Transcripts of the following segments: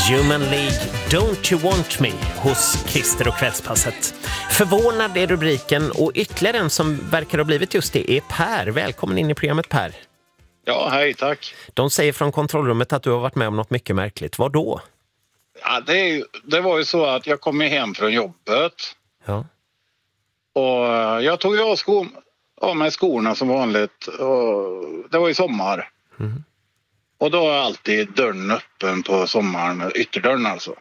Human League, Don't You Want Me hos Christer och Kvällspasset. Förvånad är rubriken och ytterligare en som verkar ha blivit just det är Per. Välkommen in i programmet, Per. Ja, hej, tack. De säger från kontrollrummet att du har varit med om något mycket märkligt. Vad då? Ja, det var ju så att jag kom hem från jobbet. Ja. Och jag tog ju av mig skorna som vanligt. Och det var ju sommar. Mm. Och då är alltid dörren öppen på sommaren, ytterdörren alltså.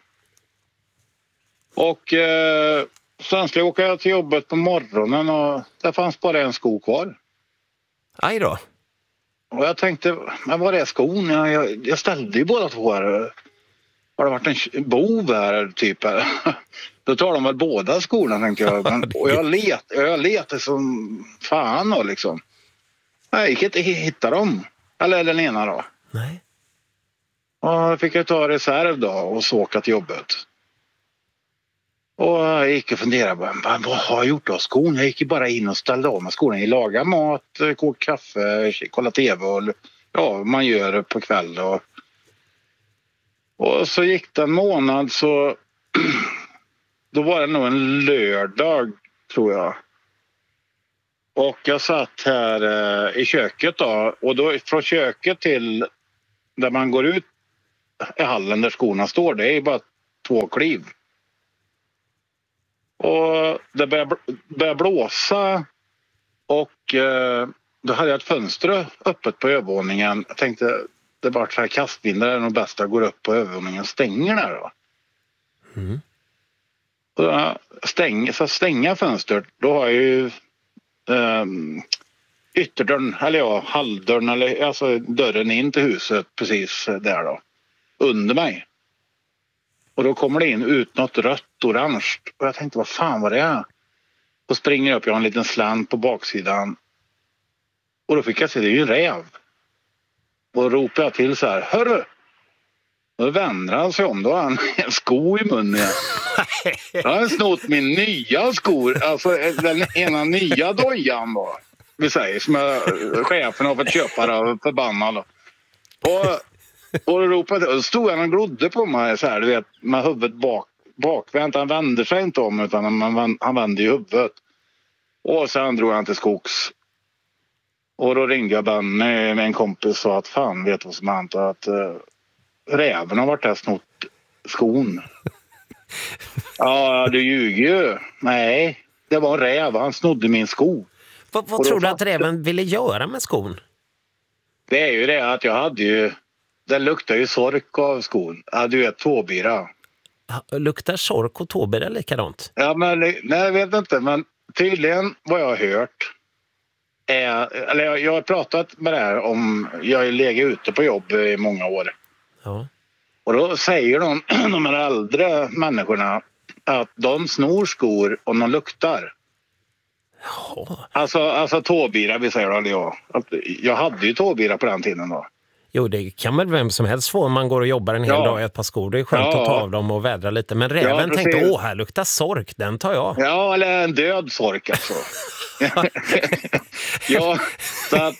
Och sen skulle jag åka till jobbet på morgonen och det fanns bara en sko kvar. Aj då. Och jag tänkte, men vad är skon? Jag ställde ju båda två här. Har det varit en bov här typ? Då tar de väl båda skorna, tänkte jag. Och jag letade som fan då liksom. Jag gick inte hitta dem. Eller den ena då. Nej. Och då fick jag ta reserv då och så åka till jobbet. Och jag gick och funderade på vad har jag gjort av skon? Jag gick ju bara in och ställde av med skorna. Jag lagade mat, kokade kaffe, kollade tv och ja, man gör det på kväll. Och så gick det en månad så då var det nog en lördag tror jag. Och jag satt här i köket då. Och då från köket till där man går ut i hallen där skorna står, det är bara 2 kliv. Och det började blåsa och då hade jag ett fönster öppet på övervåningen. Jag tänkte, det var så här kastvindar är nog bäst att gå upp på övervåningen och stänger där då. Mm. Och då stänga fönstret, då har jag ju ytterdörren, eller ja, halvdörren, eller alltså dörren in till huset precis där då, under mig. Och då kommer det in ut något rött, orange. Och jag tänkte, vad fan var det är? Och springer upp, jag har en liten slant på baksidan. Och då fick jag se, det är ju en räv. Och då ropar jag till så här, hörru! Och då vänder han sig om, då har han en sko i munnen. Jag har snott min nya skor, alltså den ena nya dojan då. Vi säger, som chefen har fått köpa det förbannad. Och då ropade jag, och stod han och glodde på mig så här, du vet, med huvudet bakvänt. Han vände sig inte om, utan han vände i huvudet. Och sen drog han till skogs. Och då ringde jag Benny med en kompis och sa att fan, vet vad som har hänt, att räven har varit där snott skon. Ja, du ljuger ju. Nej, det var en räv, han snodde min sko. Vad tror du att räven ville göra med skon? Det är ju det att jag hade ju, det luktar ju sork av skon. Ja, du vet, tåbira. Luktar sork och tåbira likadant? Ja, men nej, jag vet inte, men tydligen vad jag har hört eller jag har pratat med det här om, jag har legat ute på jobb i många år. Ja. Och då säger de här äldre människorna att de snor skor om de luktar. Ja. Alltså tåbira, vi säger det, ja. Jag hade ju tåbira på den tiden då. Jo, det kan väl vem som helst få om man går och jobbar en hel dag i ett par skor. Det är skönt att ta av dem och vädra lite. Men räven tänkte, här luktar sork, den tar jag. Ja, eller en död sork alltså. Ja, så att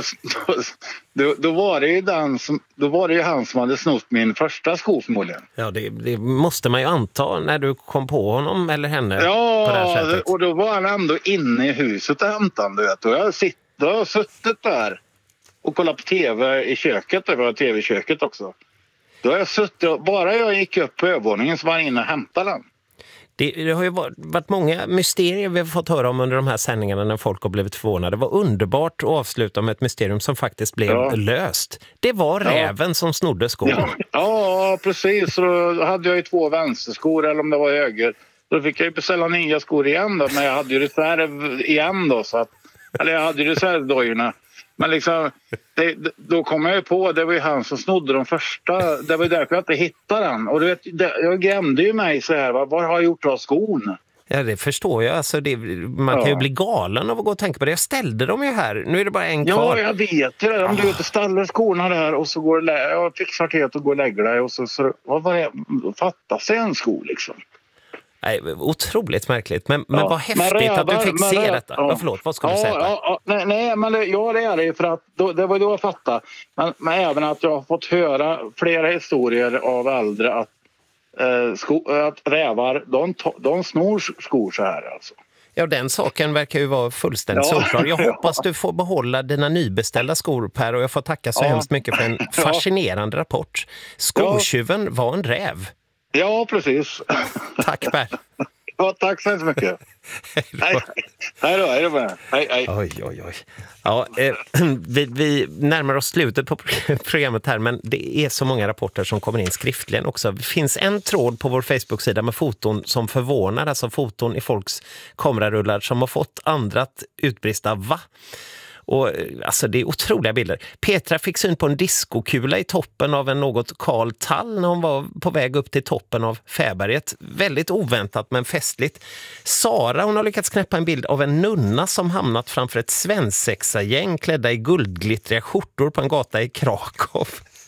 då var det ju han som hade snott min första sko förmodligen. Ja, det måste man ju anta när du kom på honom eller henne på det här sättet. Ja, och då var han ändå inne i huset och hämtade, du vet. Och jag har suttit där och kollat på tv i köket. Det var tv i köket också. Då har jag suttit, bara jag gick upp på övervåningen så var han inne och hämtade den. Det har ju varit många mysterier vi har fått höra om under de här sändningarna när folk har blivit förvånade. Det var underbart att avsluta med ett mysterium som faktiskt blev löst. Det var räven som snodde skor. Ja, precis. Så då hade jag ju 2 vänsterskor, eller om det var höger. Då fick jag ju beställa nya skor igen då, men jag hade ju reserv igen då. Eller jag hade ju reservdojorna. Men liksom, då kom jag ju på, det var ju han som snodde de första. Det var ju därför jag inte hittade den. Och du vet, jag grämde ju mig så här, vad har jag gjort av skon? Ja, det förstår jag. Alltså, man kan ju bli galen av att gå och tänka på det. Jag ställde dem ju här. Nu är det bara en kvar. Ja, jag vet ju det. Om du ställer skorna där och så går jag fixar till att gå och lägger dig. Och så vad var det? Fattas en sko liksom. Nej, otroligt märkligt. Men vad häftigt att du fick se detta. Ja. Förlåt, vad ska du säga? Nej, men det är det för att det var då jag fattade. Men även att jag har fått höra flera historier av äldre att att rävar, de snor skor så här alltså. Ja, den saken verkar ju vara fullständigt solklar. Jag hoppas du får behålla dina nybeställda skor, Per, och jag får tacka så hemskt mycket för en fascinerande rapport. Skotjuven var en räv. Ja, precis. Tack, Per. Ja, tack så mycket. Hej då. Hej. Oj. Ja, vi närmar oss slutet på programmet här, men det är så många rapporter som kommer in skriftligen också. Det finns en tråd på vår Facebook-sida med foton som förvånar, alltså foton i folks kamerarullar som har fått andra att utbrista va? Och alltså det är otroliga bilder. Petra fick syn på en diskokula i toppen av en något kal tall när hon var på väg upp till toppen av Fäberget. Väldigt oväntat men festligt. Sara, hon har lyckats knäppa en bild av en nunna som hamnat framför ett svensexagäng klädda i guldglittriga skjortor på en gata i Krakow.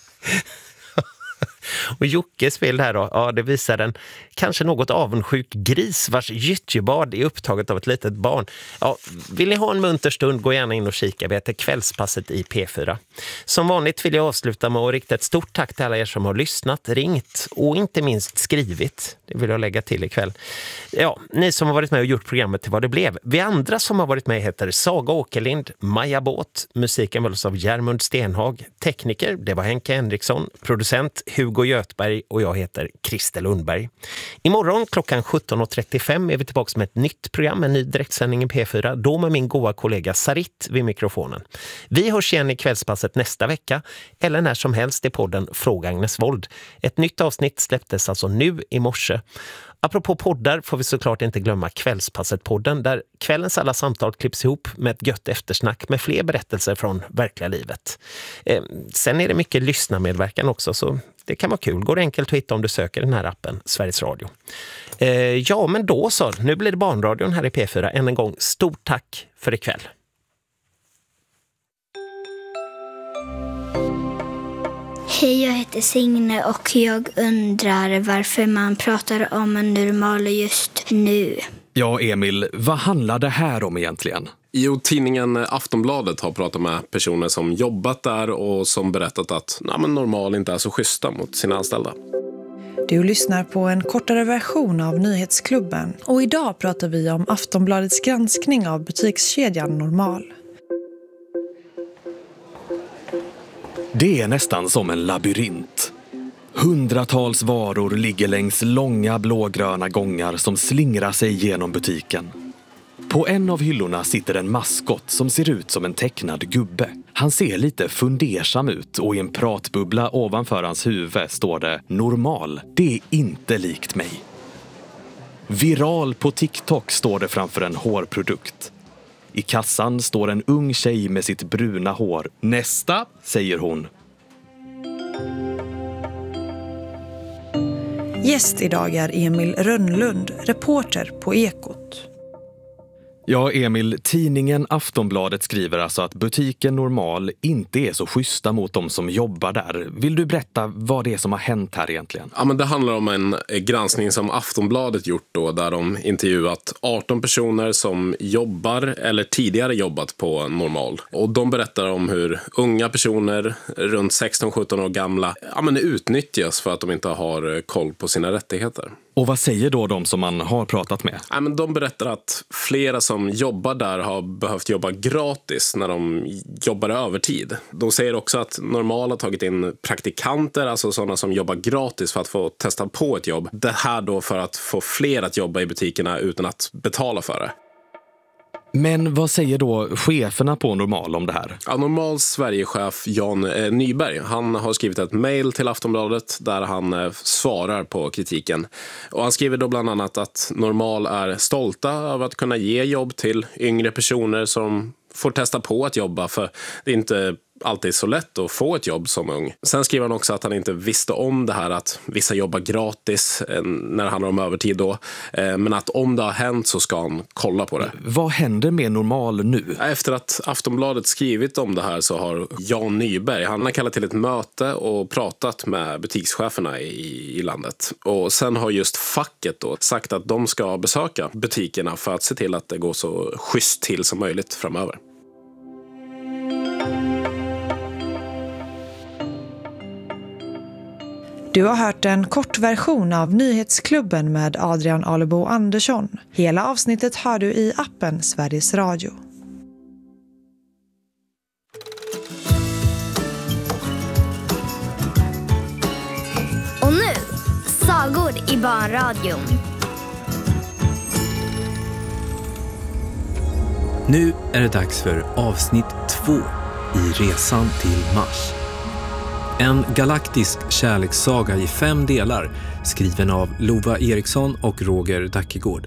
Och Jockes bild här då, ja, det visar en kanske något avundsjuk gris vars gyttjebad är upptaget av ett litet barn. Ja, vill ni ha en munter stund, gå gärna in och kika. Vi heter Kvällspasset i P4. Som vanligt vill jag avsluta med att rikta ett stort tack till alla er som har lyssnat, ringt och inte minst skrivit. Det vill jag lägga till ikväll. Ja, ni som har varit med och gjort programmet till vad det blev. Vi andra som har varit med heter Saga Åkerlind, Maja Båt, musiken väljs av Järmund Stenhag, tekniker, det var Henke Henriksson, producent Hugo Götberg och jag heter Christer Lundberg. Imorgon klockan 17.35 är vi tillbaka med ett nytt program, en ny direktsändning i P4, då med min goda kollega Sarit vid mikrofonen. Vi hörs igen i Kvällspasset nästa vecka eller när som helst i podden Fråga Agnes Wold. Ett nytt avsnitt släpptes alltså nu i morse. Apropå poddar får vi såklart inte glömma Kvällspasset-podden där kvällens alla samtal klipps ihop med ett gött eftersnack med fler berättelser från verkliga livet. Sen är det mycket lyssnarmedverkan också, så det kan vara kul. Går enkelt att hitta om du söker den här appen, Sveriges Radio. Ja, men då så. Nu blir det Barnradion här i P4. Än en gång, stort tack för ikväll. Hej, jag heter Signe och jag undrar varför man pratar om en normal just nu. Ja, Emil, vad handlar det här om egentligen? Jo, tidningen Aftonbladet har pratat med personer som jobbat där och som berättat att normal inte är så schyssta mot sina anställda. Du lyssnar på en kortare version av Nyhetsklubben och idag pratar vi om Aftonbladets granskning av butikskedjan Normal. Det är nästan som en labyrint. Hundratals varor ligger längs långa blågröna gångar som slingrar sig genom butiken. På en av hyllorna sitter en maskott som ser ut som en tecknad gubbe. Han ser lite fundersam ut och i en pratbubbla ovanför hans huvud står det Normal, det är inte likt mig. Viral på TikTok står det framför en hårprodukt. I kassan står en ung tjej med sitt bruna hår. Nästa, säger hon. Gäst idag är Emil Rönnlund, reporter på Ekot. Ja, Emil, tidningen Aftonbladet skriver alltså att butiken Normal inte är så schyssta mot de som jobbar där. Vill du berätta vad det är som har hänt här egentligen? Ja, men det handlar om en granskning som Aftonbladet gjort då, där de intervjuat 18 personer som jobbar eller tidigare jobbat på Normal. Och de berättar om hur unga personer runt 16-17 år gamla utnyttjas för att de inte har koll på sina rättigheter. Och vad säger då de som man har pratat med? Ja, men de berättar att flera som jobbar där har behövt jobba gratis när de jobbar övertid. De säger också att Normal har tagit in praktikanter, alltså sådana som jobbar gratis för att få testa på ett jobb. Det här då för att få fler att jobba i butikerna utan att betala för det. Men vad säger då cheferna på Normal om det här? Ja, Normals Sverigechef Jan Nyberg, han har skrivit ett mejl till Aftonbladet där han svarar på kritiken. Och han skriver då bland annat att Normal är stolta över att kunna ge jobb till yngre personer som får testa på att jobba, för det är inte alltid så lätt att få ett jobb som ung. Sen skriver han också att han inte visste om det här att vissa jobbar gratis när det handlar om övertid då. Men att om det har hänt så ska han kolla på det. Vad händer med Normal nu? Efter att Aftonbladet skrivit om det här så har Jan Nyberg, han har kallat till ett möte och pratat med butikscheferna i landet. Och sen har just facket då sagt att de ska besöka butikerna för att se till att det går så schysst till som möjligt framöver. Du har hört en kortversion av Nyhetsklubben med Adrian Alebo Andersson. Hela avsnittet hör du i appen Sveriges Radio. Och nu, sagor i barnradion. Nu är det dags för avsnitt 2 i Resan till Mars. En galaktisk kärlekssaga i 5 delar, skriven av Lova Eriksson och Roger Dackegård.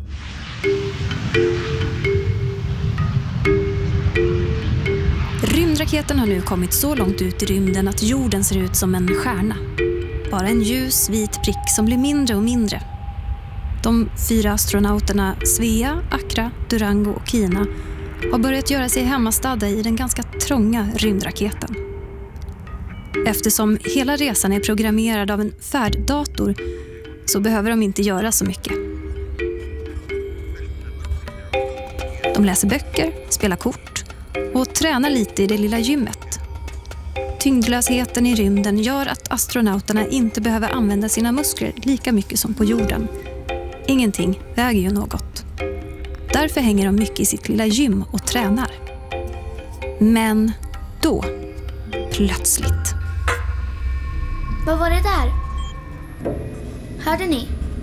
Rymdraketen har nu kommit så långt ut i rymden att jorden ser ut som en stjärna. Bara en ljus vit prick som blir mindre och mindre. De 4 astronauterna Svea, Akra, Durango och Kina har börjat göra sig hemmastadda i den ganska trånga rymdraketen. Eftersom hela resan är programmerad av en färddator så behöver de inte göra så mycket. De läser böcker, spelar kort och tränar lite i det lilla gymmet. Tyngdlösheten i rymden gör att astronauterna inte behöver använda sina muskler lika mycket som på jorden. Ingenting väger ju något. Därför hänger de mycket i sitt lilla gym och tränar. Men då, plötsligt. Vad var det där? Hörde ni?